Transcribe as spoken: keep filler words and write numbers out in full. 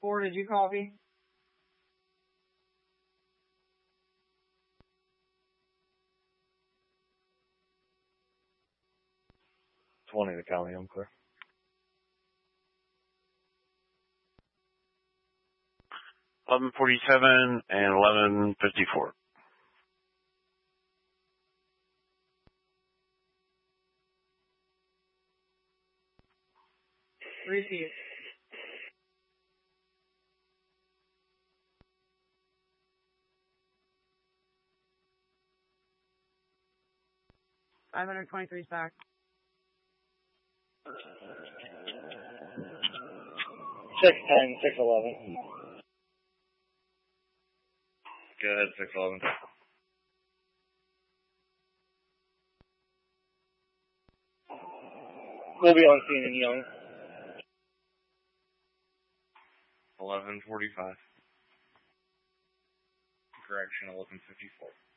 four, did you copy? twenty to Cali, I'm clear. eleven forty-seven and eleven fifty-four. Receive. five hundred twenty-three back. six ten, six eleven. Go ahead, six eleven. We'll be on scene in Young. eleven forty-five. Correction, eleven fifty-four.